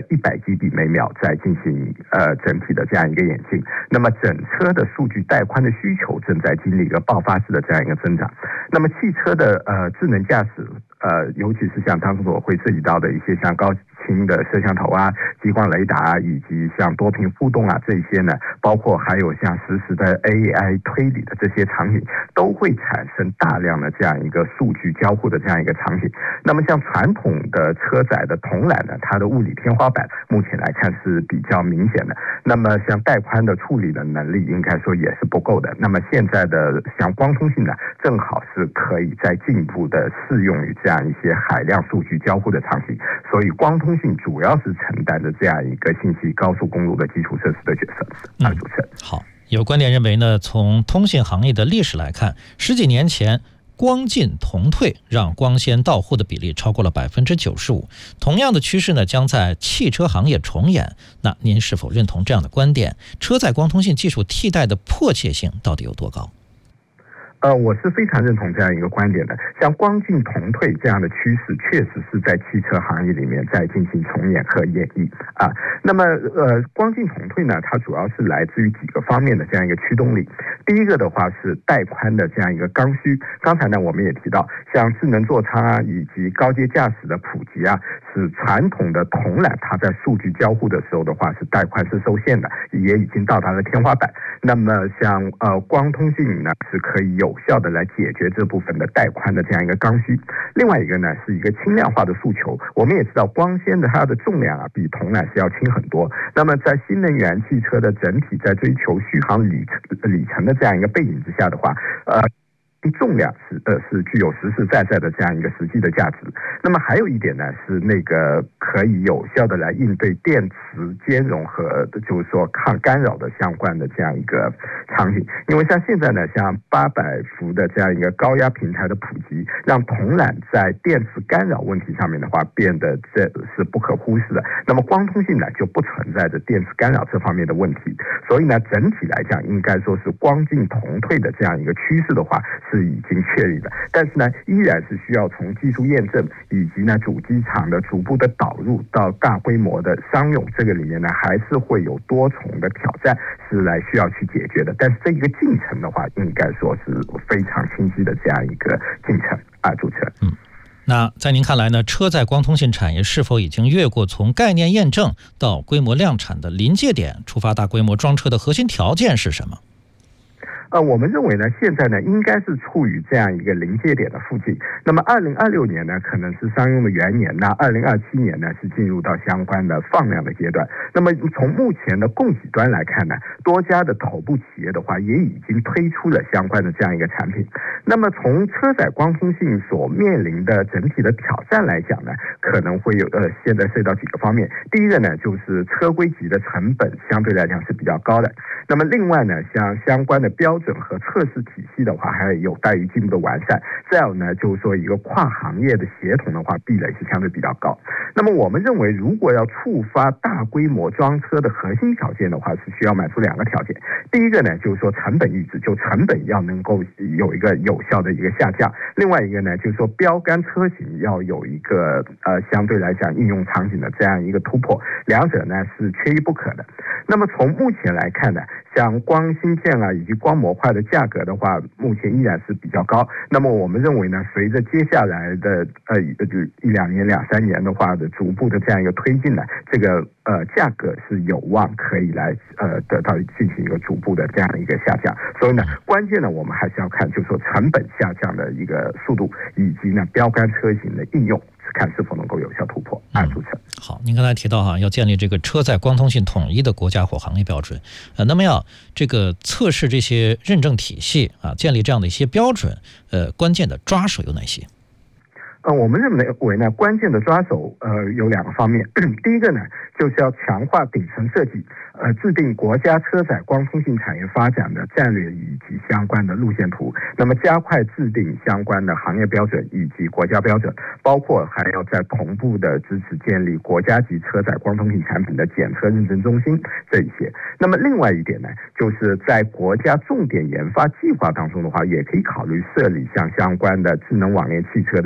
100Gbps 每秒在进行整体的这样一个演进。那么整车的数据带宽的需求正在经历一个爆发式的这样一个增长。那么汽车的智能驾驶尤其是像当中会涉及到的一些像高清的摄像头啊、激光雷达啊，以及像多屏互动啊这些呢，包括还有像实时的 AI 推理的这些场景，都会产生大量的这样一个数据交互的这样一个场景。那么像传统的车载的铜缆呢，它的物理天花板目前来看是比较明显的。那么像带宽的处理的能力应该说也是不够的。那么现在的像光通信呢，正好是可以再进一步的适用于这样一些海量数据交互的场景。所以光通信主要是承担着这样一个信息高速公路的基础设施的角色。主持人。 好，有观点认为呢，从通信行业的历史来看，10几年前光进铜退让光纤到户的比例超过了95%，同样的趋势呢将在汽车行业重演。那您是否认同这样的观点？车载光通信技术替代的迫切性到底有多高？ 我是非常认同这样一个观点的。像光进铜退这样的趋势，确实是在汽车行业里面在进行重演和演绎啊。那么光进铜退呢，它主要是来自于几个方面的这样一个驱动力。第一个的话是带宽的这样一个刚需。刚才呢我们也提到，像智能座舱啊，以及高阶驾驶的普及啊，使传统的铜缆它在数据交互的时候的话是带宽是受限的，也已经到达了天花板。那么像光通信呢是可以有效的来解决这部分的带宽的这样一个刚需。另外一个呢是一个轻量化的诉求。我们也知道光纤的它的重量啊比铜缆是要轻很多。那么在新能源汽车的整体在追求续航里程的这样一个背景之下的话，重量是具有实实在在的这样一个实际的价值。那么还有一点呢是那个可以有效的来应对电磁兼容和就是说抗干扰的相关的这样一个场景。因为像现在呢，像800伏的这样一个高压平台的普及，让铜缆在电磁干扰问题上面的话变得这是不可忽视的。那么光通信呢就不存在着电磁干扰这方面的问题。所以呢整体来讲应该说是光进铜退的这样一个趋势的话是已经确立的。但是呢依然是需要从技术验证以及呢主机厂的逐步的导入到大规模的商用，这个里面呢还是会有多重的挑战是来需要去解决的。但是这一个进程的话应该说是非常清晰的这样一个进程主持人。 那在您看来呢，车载光通信产业是否已经越过从概念验证到规模量产的临界点？出发大规模装车的核心条件是什么？ 我们认为呢，现在呢应该是处于这样一个临界点的附近。那么2026年呢可能是商用的元年，那2027年呢是进入到相关的放量的阶段。那么从目前的供给端来看呢，多家的头部企业的话也已经推出了相关的这样一个产品。那么从车载光通信所面临的整体的挑战来讲呢，可能会有现在涉及到几个方面。第一个呢就是车规级的成本相对来讲是比较高的。那么另外呢，像相关的标准和测试体系的话还有待于进一步的完善。再有呢就是说一个跨行业的协同的话壁垒是相对比较高。那么我们认为如果要触发大规模装车的核心条件的话是需要满足两个条件。第一个呢就是说成本抑制，就成本要能够有一个有效的一个下降。另外一个呢就是说标杆车型要有一个相对来讲应用场景的这样一个突破，两者呢是缺一不可的。那么从目前来看呢，像光芯片以及光模块的价格的话目前依然是比较高。那么我们认为呢，随着接下来的1-2年2-3年的话的逐步的这样一个推进呢，这个价格是有望可以来得到进行一个逐步的这样一个下降。所以呢关键呢我们还是要看就是说成本下降的一个速度，以及呢标杆车型的应用，看是否能够有效突破。主持人。 好，您刚才提到要建立这个车载光通信统一的国家或行业标准，那么要这个测试这些认证体系建立这样的一些标准，关键的抓手有哪些？ 我们认为呢，关键的抓手有两个方面。第一个呢，就是要强化顶层设计，制定国家车载光通信产业发展的战略以及相关的路线图。那么加快制定相关的行业标准以及国家标准，包括还要在同步的支持建立国家级车载光通信产品的检测认证中心这一些。那么另外一点呢，就是在国家重点研发计划当中的话，也可以考虑设立像相关的智能网联汽车的新兴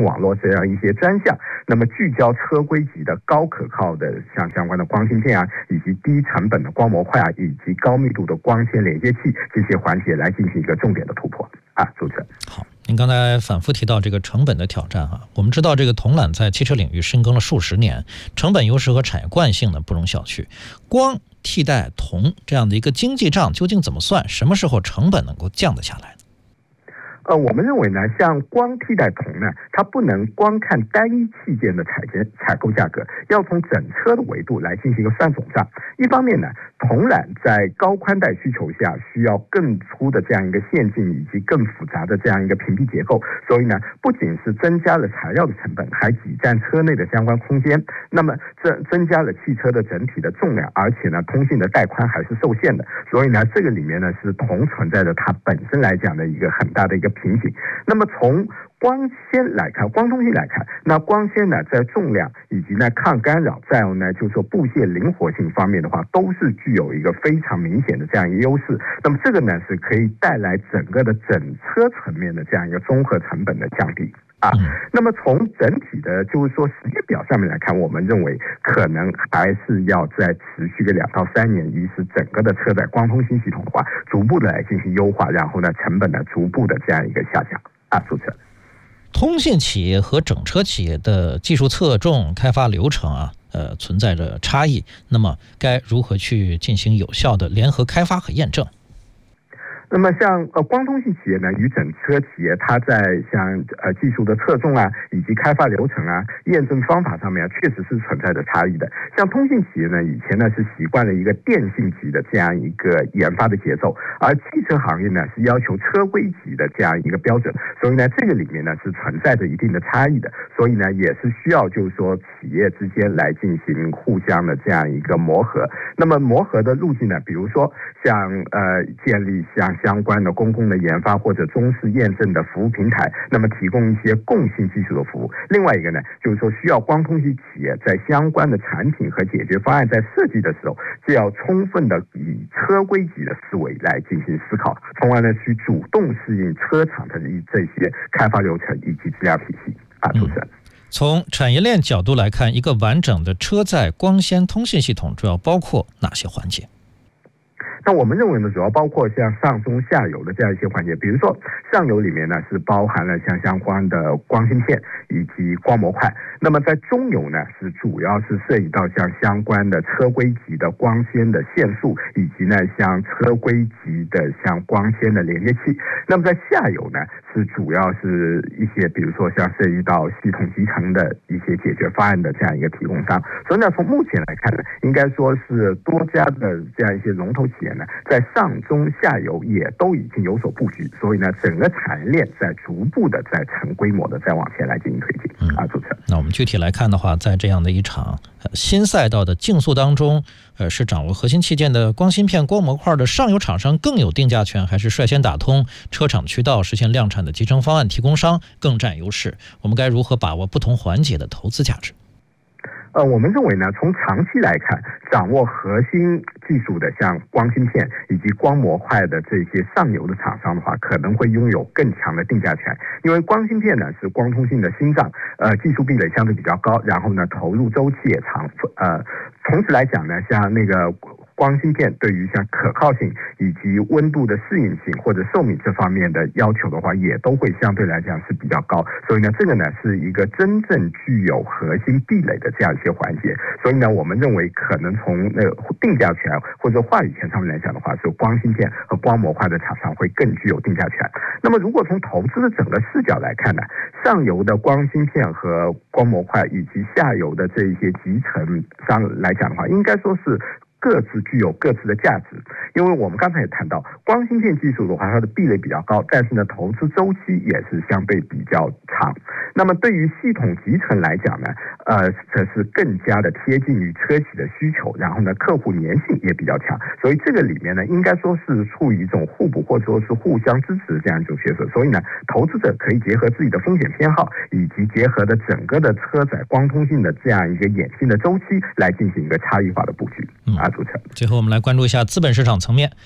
网络这样一些专项，那么聚焦车规级的高可靠的像相关的光芯片啊，以及低成本的光模块啊，以及高密度的光纤连接器这些环节来进行一个重点的突破啊，主持人。 好，您刚才反复提到这个成本的挑战啊，我们知道这个铜缆在汽车领域深耕了数十年，成本优势和产业惯性呢不容小觑。光替代铜这样的一个经济账究竟怎么算？什么时候成本能够降得下来呢？ 我们认为呢，像光替代铜呢，它不能光看单一器件的采购价格，要从整车的维度来进行一个算总账。一方面呢，铜缆在高宽带需求下需要更粗的这样一个线径以及更复杂的这样一个屏蔽结构，所以呢，不仅是增加了材料的成本，还挤占车内的相关空间。那么这增加了汽车的整体的重量，而且呢，通信的带宽还是受限的。所以呢，这个里面呢是铜存在着它本身来讲的一个很大的一个瓶颈。那么从光纤来看，光通信来看，那光纤呢在重量以及呢抗干扰，再有呢就是说布线灵活性方面的话，都是具有一个非常明显的这样一个优势。那么这个呢是可以带来整个的整车层面的这样一个综合成本的降低。那么从整体的就是说时间表上面来看，我们认为可能还是要再持续个2到3年，以使整个的车载光通信系统的话，逐步的来进行优化，然后呢成本呢逐步的这样一个下降主持人。 通信企业和整车企业的技术侧重、开发流程存在着差异，那么该如何去进行有效的联合开发和验证？ 那么像光通信企业呢，与整车企业，它在像技术的侧重啊，以及开发流程啊、验证方法上面确实是存在着差异的。像通信企业呢，以前呢是习惯了一个电信级的这样一个研发的节奏，而汽车行业呢是要求车规级的这样一个标准，所以呢这个里面呢是存在着一定的差异的，所以呢也是需要就是说企业之间来进行互相的这样一个磨合。那么磨合的路径呢，比如说像建立像相关的公共的研发或者中式验证的服务平台，那么提供一些共性技术的服务。另外一个呢，就是说需要光通信企业在相关的产品和解决方案在设计的时候，就要充分的以车规级的思维来进行思考，从而呢去主动适应车厂的这些开发流程以及资料体系主持人。 从产业链角度来看，一个完整的车载光纤通信系统主要包括哪些环节？ 那我们认为呢，主要包括像上中下游的这样一些环节，比如说上游里面呢是包含了像相关的光芯片以及光模块，那么在中游呢是主要是涉及到像相关的车规级的光纤的线束，以及呢像车规级的像光纤的连接器。那么在下游呢是主要是一些比如说像涉及到系统集成的一些解决方案的这样一个提供商。所以呢从目前来看呢，应该说是多家的这样一些龙头企业呢，在上中下游也都已经有所布局，所以呢，整个产业链在逐步的在成规模的再往前来进行推进主持人。 那我们具体来看的话，在这样的一场新赛道的竞速当中，是掌握核心器件的光芯片、光模块的上游厂商更有定价权，还是率先打通车厂渠道实现量产的集成方案提供商更占优势？我们该如何把握不同环节的投资价值？ 我们认为呢，从长期来看，掌握核心技术的像光芯片以及光模块的这些上游的厂商的话，可能会拥有更强的定价权，因为光芯片呢是光通信的心脏，技术壁垒相对比较高，然后呢投入周期也长，同时来讲呢，像那个光芯片对于像可靠性以及温度的适应性或者寿命这方面的要求的话，也都会相对来讲是比较高。所以呢，这个呢是一个真正具有核心壁垒的这样一些环节。所以呢，我们认为可能从定价权或者话语权上面来讲的话，是光芯片和光模块的厂商会更具有定价权。那么如果从投资的整个视角来看呢，上游的光芯片和光模块以及下游的这一些集成商来讲的话，应该说是各自具有各自的价值。因为我们刚才也谈到，光芯片技术的话，它的壁垒比较高，但是呢，投资周期也是相对比较长。那么对于系统集成来讲呢，这是更加的贴近于车企的需求，然后呢，客户粘性也比较强，所以这个里面呢，应该说是处于一种互补或者说是互相支持的这样一种角色。所以呢，投资者可以结合自己的风险偏好，以及结合的整个的车载光通信的这样一个演进的周期，来进行一个差异化的布局主持人。 最后我们来关注一下资本市场层面。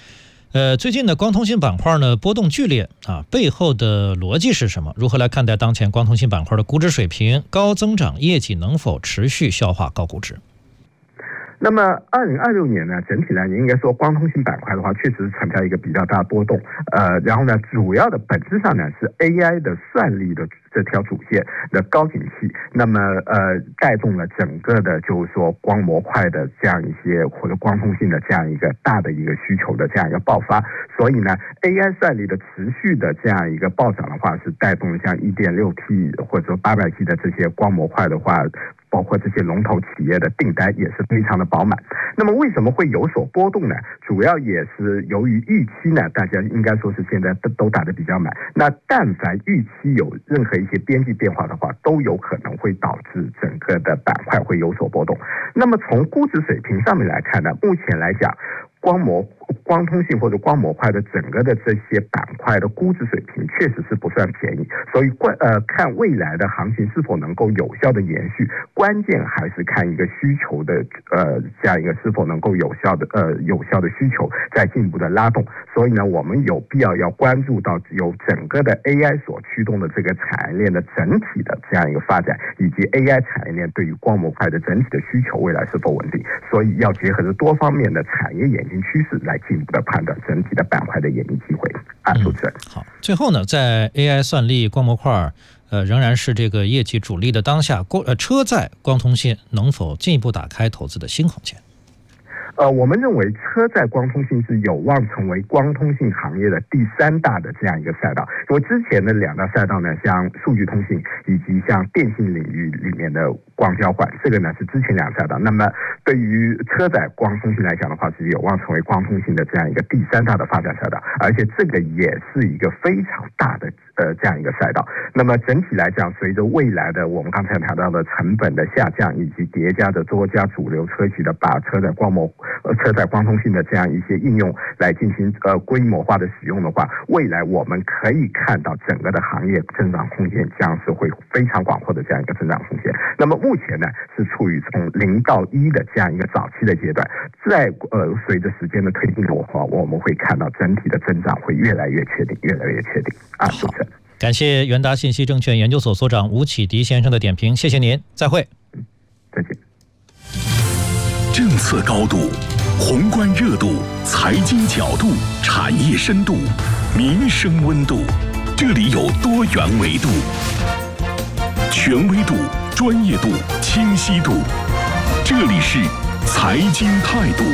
最近的光通信板块呢波动剧烈啊，背后的逻辑是什么？如何来看待当前光通信板块的估值水平？高增长业绩能否持续消化高估值？ 那么2026年呢，整体来讲应该说光通信板块的话，确实存在一个比较大的波动。然后呢，主要的本质上呢是 AI 的算力的这条主线的高景气，那么带动了整个的就是说光模块的这样一些或者光通信的这样一个大的一个需求的这样一个爆发。所以呢 AI 算力的持续的这样一个暴涨的话，是带动了像 1.6T 或者说 800T 的这些光模块的话，包括这些龙头企业的订单也是非常的饱满。那么为什么会有所波动呢？主要也是由于预期呢，大家应该说是现在都打得比较满。那但凡预期有任何一些边际变化的话，都有可能会导致整个的板块会有所波动。那么从估值水平上面来看呢，目前来讲，光通信或者光模块的整个的这些板块的估值水平确实是不算便宜，所以看未来的行情是否能够有效的延续，关键还是看一个需求的这样一个是否能够有效的需求再进一步的拉动。所以呢，我们有必要关注到由整个的 AI 所驱动的这个产业链的整体的这样一个发展，以及 AI 产业链对于光模块的整体的需求未来是否稳定。所以要结合着多方面的产业演进趋势来进一步的判断整体的板块的演绎机会。主持人。 好，最后呢，在 AI 算力光模块仍然是这个业绩主力的当下，车载光通信能否进一步打开投资的新空间？ 我们认为车载光通信是有望成为光通信行业的第3大的这样一个赛道。因为之前的2大赛道呢，像数据通信以及像电信领域里面的光交换，这个呢是之前2个赛道。那么对于车载光通信来讲的话，是有望成为光通信的这样一个第3大的发展赛道，而且这个也是一个非常大的这样一个赛道。那么整体来讲，随着未来的我们刚才谈到的成本的下降，以及叠加的多家主流车企的把车载光通信的这样一些应用来进行规模化的使用的话，未来我们可以看到整个的行业增长空间将是会非常广阔的这样一个增长空间。那么目前呢是处于从0到1的这样一个早期的阶段，在随着时间的推进的话，我们会看到整体的增长会越来越确定。主持人。 感谢元达信息证券研究所所长吴启迪先生的点评，谢谢您，再会。 再见。 政策高度、宏观热度、财经角度、产业深度、民生温度，这里有多元维度，权威度、专业度、清晰度，这里是财经态度。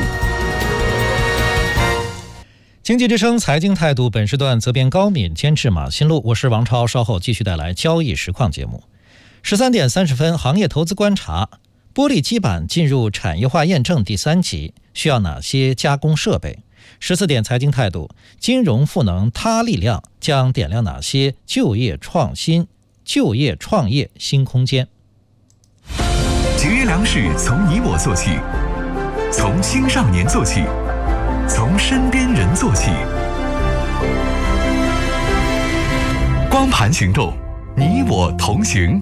经济之声财经态度，本时段责编高敏，监制马新路，我是王超，稍后继续带来交易实况节目。13点30分，行业投资观察。玻璃基板进入产业化验证第3级，需要哪些加工设备？14点财经态度，金融赋能他力量将点亮哪些就业创业新空间？ 节约粮食从你我做起，从青少年做起，从身边人做起。光盘行动，你我同行。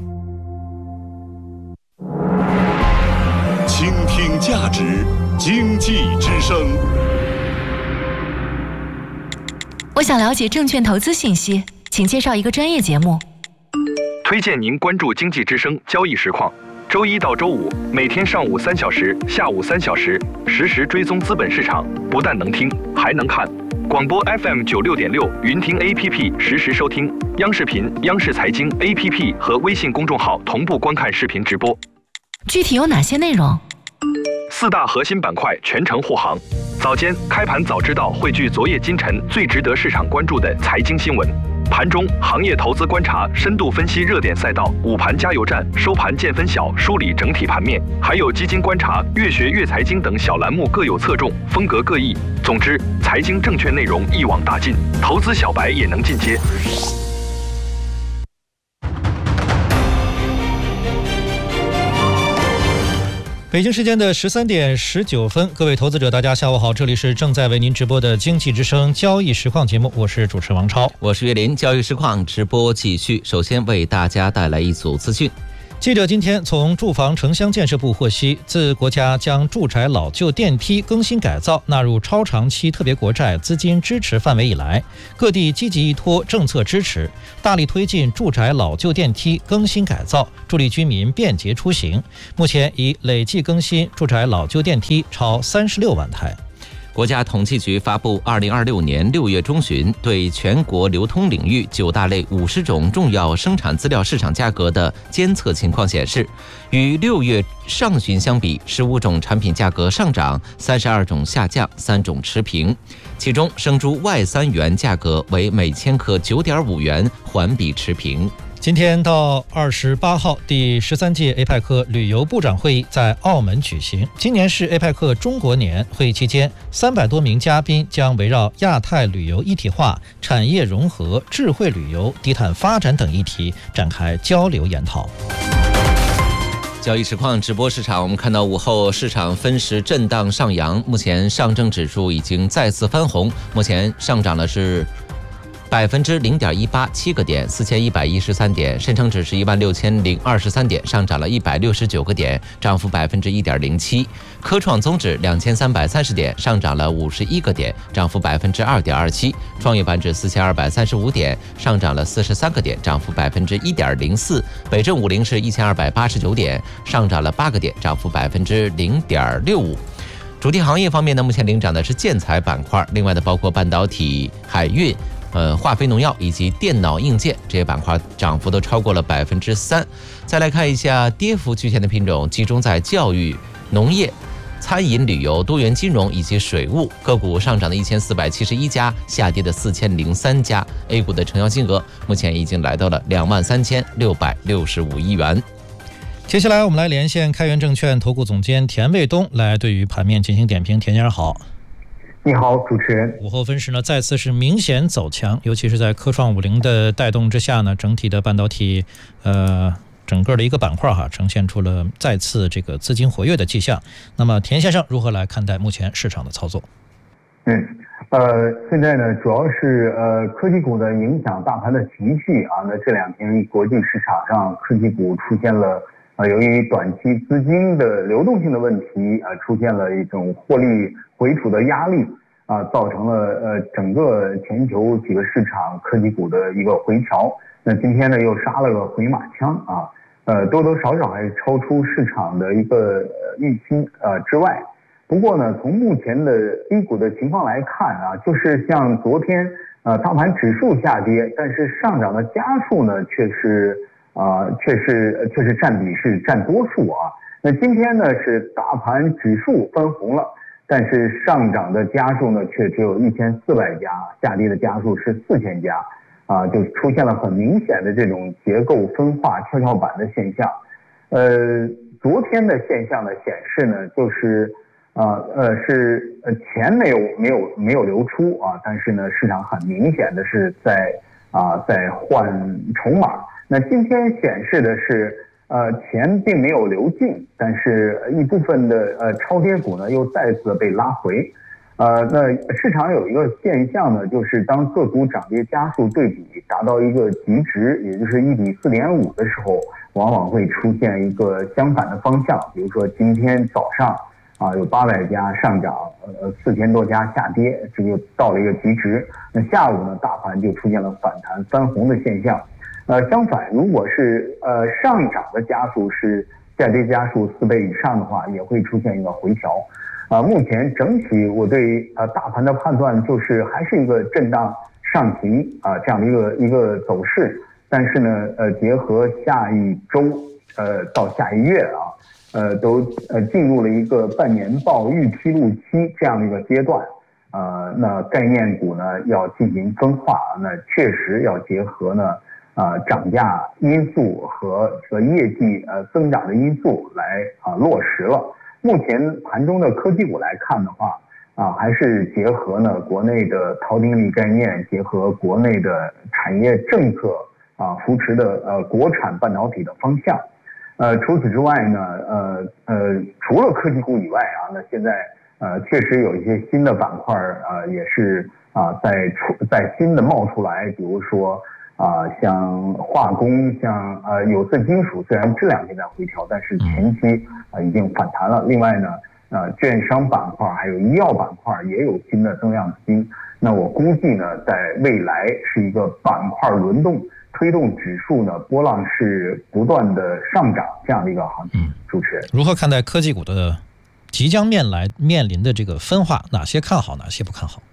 倾听价值，经济之声。 我想了解证券投资信息，请介绍一个专业节目。 推荐您关注经济之声交易实况，周1到周5每天上午3小时，下午3小时，实时追踪资本市场，不但能听，还能看。广播 FM 96.6，云听 APP 实时收听，央视频、央视财经 APP 和微信公众号同步观看视频直播。 具体有哪些内容 ？4大核心板块全程护航。早间开盘早知道汇聚昨夜今晨最值得市场关注的财经新闻。盘中行业投资观察，深度分析热点赛道，午盘加油站，收盘见分晓，梳理整体盘面，还有基金观察、越学越财经等小栏目各有侧重，风格各异。总之，财经证券内容一网打尽，投资小白也能进阶。 北京时间的13点19分，各位投资者大家下午好，这里是正在为您直播的经济之声交易实况节目，我是主持王超， 我是岳林。交易实况直播继续，首先为大家带来一组资讯。 记者今天从住房城乡建设部获悉，自国家将住宅老旧电梯更新改造纳入超长期特别国债资金支持范围以来，各地积极依托政策支持，大力推进住宅老旧电梯更新改造，助力居民便捷出行。目前已累计更新住宅老旧电梯超36万台。 国家统计局发布2026年6月中旬对全国流通领域9大类50种重要生产资料市场价格的监测情况显示，与6月上旬相比，15种产品价格上涨，32种下降，3种持平。其中，生猪外3元价格为每千克9.5元，环比持平。 今天到28号，第13届 APEC 旅游部长会议在澳门举行。今年是 APEC 中国年，会议期间，300多名嘉宾将围绕亚太旅游一体化、产业融合、智慧旅游、低碳发展等议题展开交流研讨。 交易实况直播市场，我们看到午后市场分时震荡上扬，目前上证指数已经再次翻红，目前上涨的是0.187个点，4113点；深成指是16023点，上涨了169个点，涨幅1.07%；科创综指2330点，上涨了51个点，涨幅2.27%；创业板指4235点，上涨了43个点，涨幅1.04%；北证50是1289点，上涨了8个点，涨幅0.65%。主题行业方面呢，目前领涨的是建材板块，另外的包括半导体、海运、化肥农药以及电脑硬件这些板块涨幅都超过了3%。再来看一下跌幅居前的品种，集中在教育、农业、餐饮、旅游、多元金融以及水务。个股上涨的1471家，下跌的4003家。A 股的成交金额目前已经来到了23665亿元。 接下来我们来连线开元证券投顾总监田卫东来对于盘面进行点评。田先生好。 你好，主持人。 午后分时呢，再次是明显走强，尤其是在科创50的带动之下呢，整体的半导体，整个的一个板块呈现出了再次这个资金活跃的迹象。那么，田先生如何来看待目前市场的操作？ 现在呢，主要是科技股的影响大盘的情绪啊。那这2天国际市场上科技股出现了由于短期资金的流动性的问题出现了一种获利回吐的压力造成了整个全球几个市场科技股的一个回调。那今天呢又杀了个回马枪多多少少还是超出市场的一个预期之外。不过呢，从目前的 A 股的情况来看就是像昨天大盘指数下跌，但是上涨的家数呢却是占比是占多数那今天呢是大盘指数翻红了，但是上涨的家数呢却只有1400家，下跌的家数是4000家就出现了很明显的这种结构分化跷跷板的现象。昨天的现象呢显示呢就是是钱没有流出但是呢市场很明显的是在换筹码。那今天显示的是钱并没有流进，但是一部分的超跌股呢又再次被拉回。那市场有一个现象呢，就是当个股涨跌家数对比达到一个极值，也就是1比4.5的时候，往往会出现一个相反的方向。比如说今天早上有800家上涨，4000多家下跌，这就到了一个极值。那下午呢，大盘就出现了反弹翻红的现象。相反，如果是上涨的家数是下跌家数4倍以上的话，也会出现一个回调。目前整体我对大盘的判断就是还是一个震荡上行这样的一个走势。但是呢，结合下一周到下一月都进入了一个半年报预披露期这样的一个阶段。那概念股呢要进行分化，那确实要结合呢涨价因素和业绩增长的因素来落实了。目前盘中的科技股来看的话还是结合呢国内的淘丁力概念，结合国内的产业政策扶持的国产半导体的方向。除此之外呢除了科技股以外那现在确实有一些新的板块也是在新的冒出来，比如说像化工、像有色金属，虽然质量现在回调，但是前期已经反弹了。另外呢，券商板块还有医药板块也有新的增量资金。那我估计呢，在未来是一个板块轮动，推动指数呢波浪是不断的上涨这样的一个行情。主持人如何看待科技股的即将面临的这个分化？哪些看好，哪些不看好？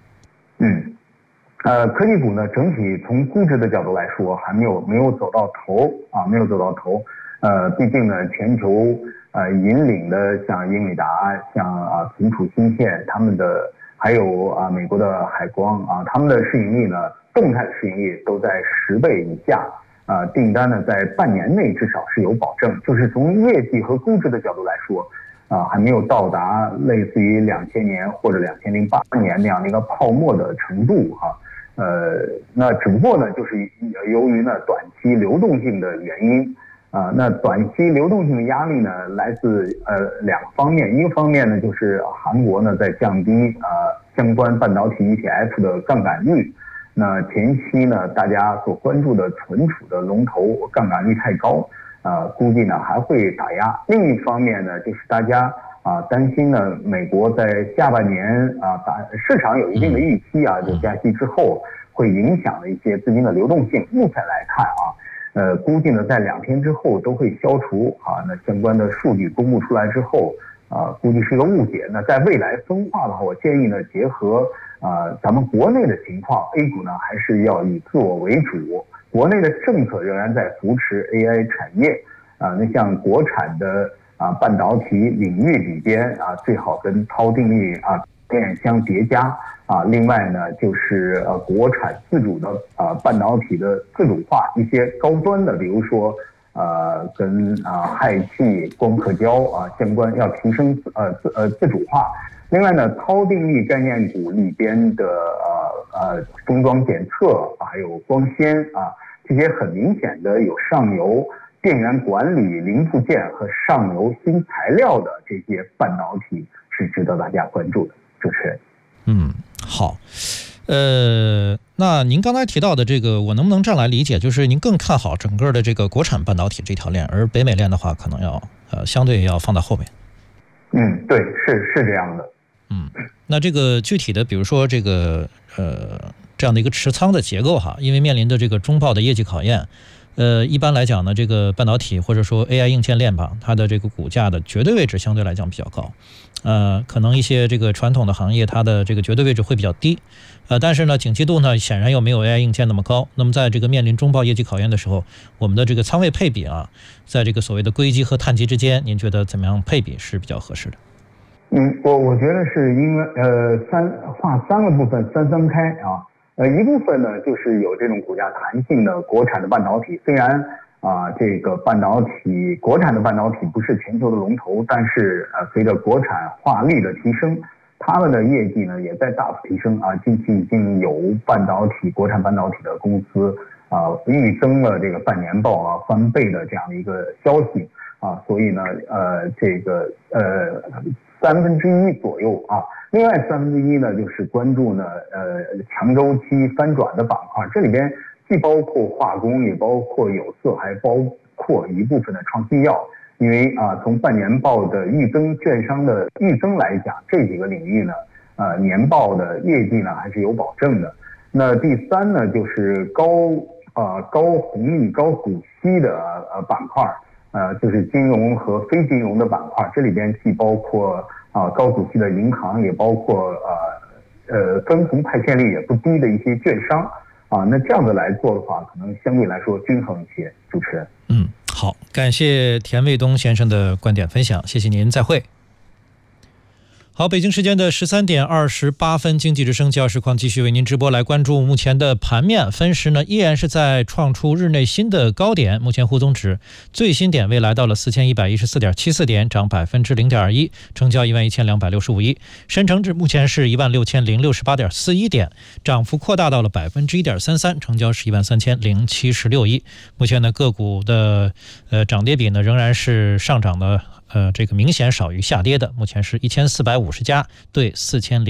科技股呢，整体从估值的角度来说，还没有走到头啊，没有走到头。毕竟呢，全球引领的像英伟达、像存储芯片，他们的还有美国的海光他们的市盈率呢，动态的市盈率都在10倍以下。订单呢在半年内至少是有保证，就是从业绩和估值的角度来说，还没有到达类似于2000年或者2008年那样的一个泡沫的程度那只不过呢，就是由于呢短期流动性的原因那短期流动性的压力呢来自两个方面，一个方面呢就是韩国呢在降低相关半导体 ETF 的杠杆率。那前期呢，大家所关注的存储的龙头杠杆率太高，估计呢还会打压。另一方面呢，就是大家担心呢，美国在下半年市场有一定的预期就加息之后会影响了一些资金的流动性。目前来看估计呢在2天之后都会消除那相关的数据公布出来之后估计是一个误解。那在未来分化的话，我建议呢结合咱们国内的情况 ，A 股呢还是要以自我为主。国内的政策仍然在扶持 AI 产业那像国产的半导体领域里边最好跟超定律电相叠加另外呢就是国产自主的半导体的自主化，一些高端的，比如说跟氦气、光刻胶相关，要提升自主化。另外呢，超定律概念股里边的封装检测还有光纤这些很明显的有上游电源管理零部件和上游新材料的这些半导体是值得大家关注的。主持人， 好，那您刚才提到的这个，我能不能这样来理解，就是您更看好整个的这个国产半导体这条链，而北美链的话，可能要相对要放在后面。 对，是这样的。 那这个具体的，比如说这个这样的一个持仓的结构因为面临的这个中报的业绩考验，一般来讲呢，这个半导体或者说 AI 硬件链吧，它的这个股价的绝对位置相对来讲比较高，可能一些这个传统的行业它的这个绝对位置会比较低，但是呢，景气度呢显然又没有 AI 硬件那么高。那么在这个面临中报业绩考验的时候，我们的这个仓位配比在这个所谓的硅基和碳基之间，您觉得怎么样配比是比较合适的？ 我觉得是因为划3个部分三开一部分呢就是有这种股价弹性的国产的半导体，虽然这个国产的半导体不是全球的龙头，但是随着国产化率的提升，他们的业绩呢也在大幅提升近期已经有国产半导体的公司预增了这个半年报翻倍的这样的一个消息所以呢这个1/3左右另外1/3呢就是关注呢强周期翻转的板块，这里边既包括化工，也包括有色，还包括一部分的创新药。因为从半年报的预增、券商的预增来讲，这几个领域呢年报的业绩呢还是有保证的。那第3呢就是高红利、高股息的板块就是金融和非金融的板块，这里边既包括高股息的银行，也包括分红派现率也不低的一些券商那这样子来做的话，可能相对来说均衡一些。主持人， 好，感谢田卫东先生的观点分享，谢谢您，再会。好，北京时间的13点28分，经济之声教实况继续为您直播，来关注目前的盘面分时呢，依然是在创出日内新的高点。目前沪综指最新点位来到了4114.74点，涨0.21%，成交11265亿。深成指目前是16068.41点，涨幅扩大到了1.33%，成交是13076亿。目前呢，个股的涨跌比呢仍然是上涨的。这个明显少于下跌的，目前是1450家对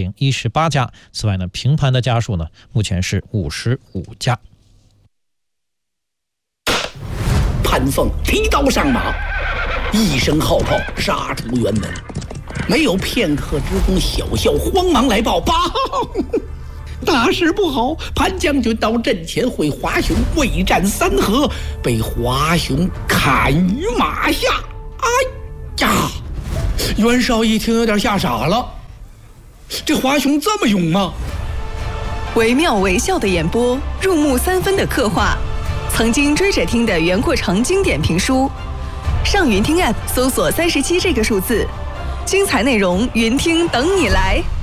4018家。此外呢，平盘的家数呢，目前是55家。 潘凤提刀上马，一声号炮杀出辕门。没有片刻之功，小校慌忙来报：报，大事不好！潘将军到阵前会华雄未战3合，被华雄砍于马下。哎呀！袁绍一听有点吓傻了，这华雄这么勇吗？ 惟妙惟肖的演播，入木3分的刻画，曾经追着听的袁阔成经典评书。上云听 App 搜索37这个数字，精彩内容云听等你来。